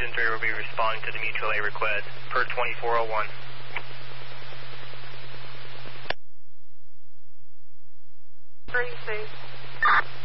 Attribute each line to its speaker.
Speaker 1: and 3 will be responding to the mutual aid request per 2401.
Speaker 2: Three, safe.